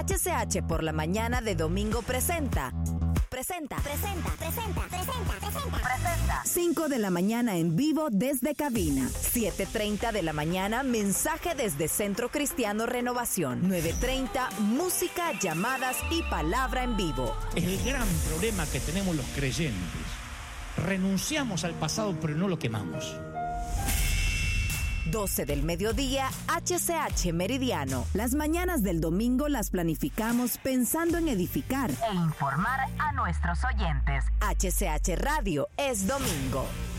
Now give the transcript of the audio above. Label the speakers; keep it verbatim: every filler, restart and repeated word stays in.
Speaker 1: H C H por la mañana de domingo presenta. Presenta.
Speaker 2: Presenta, presenta, presenta, presenta.
Speaker 1: Presenta. cinco de la mañana en vivo desde cabina. siete treinta de la mañana, mensaje desde Centro Cristiano Renovación. nueve treinta, música, llamadas y palabra en vivo.
Speaker 3: El gran problema que tenemos los creyentes. Renunciamos al pasado, pero no lo quemamos.
Speaker 1: doce del mediodía, H C H Meridiano. Las mañanas del domingo las planificamos pensando en edificar e informar a nuestros oyentes. H C H Radio es domingo.